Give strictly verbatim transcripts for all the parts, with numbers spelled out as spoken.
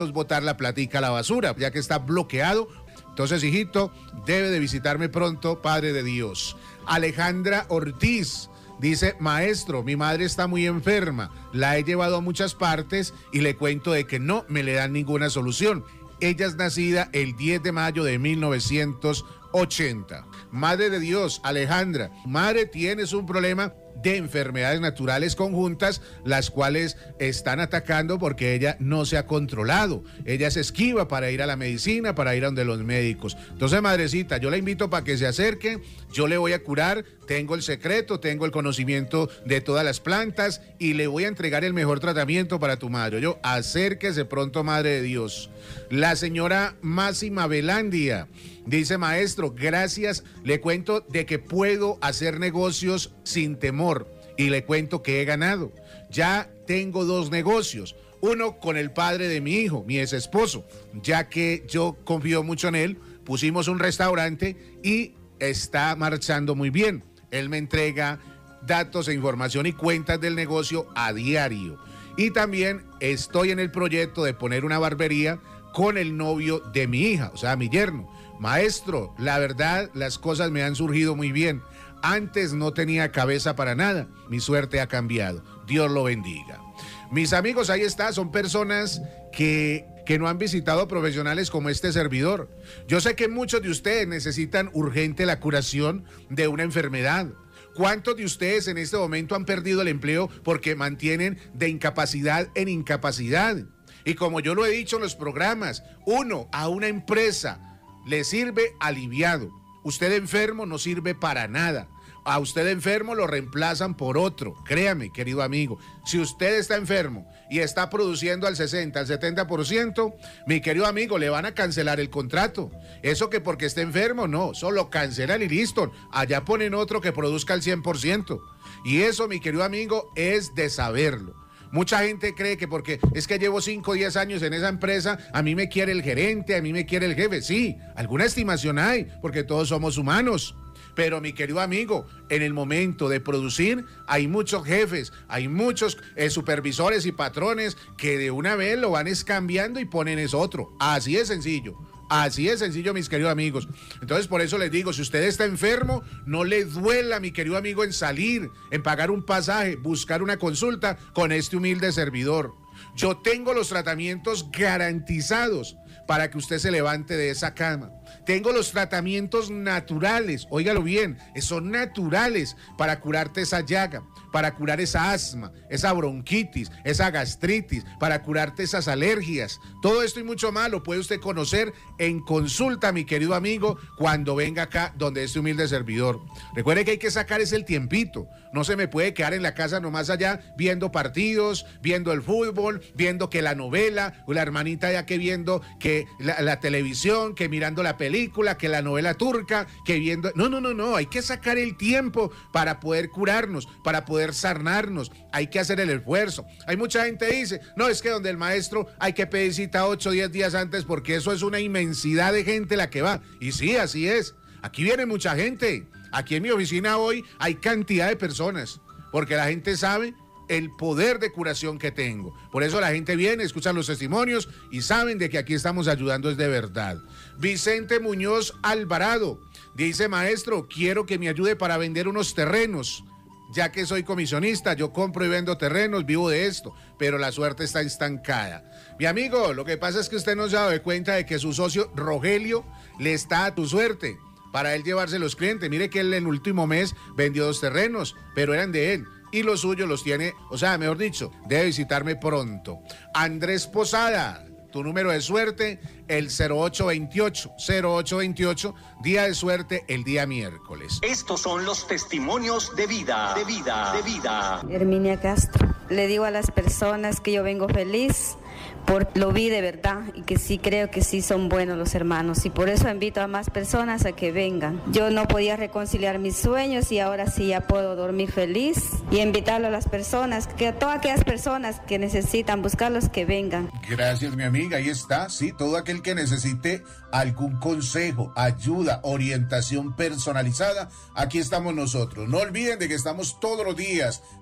botar la platica a la basura, ya que está bloqueado. Entonces, hijito, debe de visitarme pronto, Padre de Dios. Alejandra Ortiz dice, maestro, mi madre está muy enferma, la he llevado a muchas partes y le cuento de que no me le dan ninguna solución. Ella es nacida el diez de mayo de mil novecientos ochenta. Madre de Dios, Alejandra, madre, tienes un problema de enfermedades naturales conjuntas, las cuales están atacando porque ella no se ha controlado. Ella se esquiva para ir a la medicina, para ir a donde los médicos. Entonces, madrecita, yo la invito para que se acerque, yo le voy a curar, tengo el secreto, tengo el conocimiento de todas las plantas y le voy a entregar el mejor tratamiento para tu madre. Yo, acérquese pronto, Madre de Dios. La señora Máxima Velandia dice, maestro, gracias, le cuento de que puedo hacer negocios sin temor y le cuento que he ganado. Ya tengo dos negocios, uno con el padre de mi hijo, mi ex esposo, ya que yo confío mucho en él, pusimos un restaurante y está marchando muy bien. Él me entrega datos e información y cuentas del negocio a diario. Y también estoy en el proyecto de poner una barbería con el novio de mi hija, o sea, mi yerno. Maestro, la verdad, las cosas me han surgido muy bien. Antes no tenía cabeza para nada. Mi suerte ha cambiado. Dios lo bendiga. Mis amigos, ahí está. Son personas que, que no han visitado profesionales como este servidor. Yo sé que muchos de ustedes necesitan urgente la curación de una enfermedad. ¿Cuántos de ustedes en este momento han perdido el empleo porque mantienen de incapacidad en incapacidad? Y como yo lo he dicho en los programas, uno a una empresa le sirve aliviado. Usted enfermo no sirve para nada. A usted enfermo lo reemplazan por otro. Créame, querido amigo, si usted está enfermo y está produciendo al sesenta, al setenta por ciento, mi querido amigo, le van a cancelar el contrato. Eso que porque esté enfermo, no, solo cancelan y listo. Allá ponen otro que produzca al cien por ciento. Y eso, mi querido amigo, es de saberlo. Mucha gente cree que porque es que llevo cinco o diez años en esa empresa, a mí me quiere el gerente, a mí me quiere el jefe. Sí, alguna estimación hay, porque todos somos humanos. Pero mi querido amigo, en el momento de producir hay muchos jefes, hay muchos eh, supervisores y patrones que de una vez lo van escambiando y ponen es otro. Así es sencillo. Así es sencillo, mis queridos amigos. Entonces, por eso les digo, si usted está enfermo, no le duela, mi querido amigo, en salir, en pagar un pasaje, buscar una consulta con este humilde servidor. Yo tengo los tratamientos garantizados para que usted se levante de esa cama. Tengo los tratamientos naturales, óigalo bien, son naturales para curarte esa llaga, para curar esa asma, esa bronquitis, esa gastritis, para curarte esas alergias. Todo esto y mucho más lo puede usted conocer en consulta, mi querido amigo, cuando venga acá donde este humilde servidor. Recuerde que hay que sacar ese tiempito. No se me puede quedar en la casa nomás allá viendo partidos, viendo el fútbol, viendo que la novela, o la hermanita ya que viendo que la, la televisión, que mirando la película, que la novela turca, que viendo... No, no, no, no, hay que sacar el tiempo para poder curarnos, para poder sanarnos, hay que hacer el esfuerzo. Hay mucha gente que dice, no, es que donde el maestro hay que pedir cita ocho o diez días antes porque eso es una inmensidad de gente la que va. Y sí, así es. Aquí viene mucha gente. Aquí en mi oficina hoy hay cantidad de personas, porque la gente sabe el poder de curación que tengo. Por eso la gente viene, escucha los testimonios y saben de que aquí estamos ayudando es de verdad. Vicente Muñoz Alvarado dice, maestro, quiero que me ayude para vender unos terrenos. Ya que soy comisionista, yo compro y vendo terrenos, vivo de esto, pero la suerte está estancada. Mi amigo, lo que pasa es que usted no se ha dado cuenta de que su socio Rogelio le está a tu suerte para él llevarse los clientes. Mire que él en el último mes vendió dos terrenos, pero eran de él. Y los suyos los tiene, o sea, mejor dicho, debe visitarme pronto. Andrés Posada, tu número de suerte, el cero ocho veintiocho, cero ocho veintiocho, día de suerte el día miércoles. Estos son los testimonios de vida, de vida, de vida. Herminia Castro, le digo a las personas que yo vengo feliz, porque lo vi de verdad y que sí creo que sí son buenos los hermanos y por eso invito a más personas a que vengan. Yo no podía reconciliar mis sueños y ahora sí ya puedo dormir feliz y invitarlo a las personas, que a todas aquellas personas que necesitan buscarlos que vengan. Gracias, mi amiga, ahí está, sí, todo aquel que necesite algún consejo, ayuda, orientación personalizada, aquí estamos nosotros. No olviden de que estamos todos los días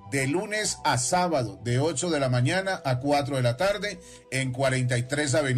de lunes a sábado, de ocho de la mañana a cuatro de la tarde, en cuarenta y tres Avenida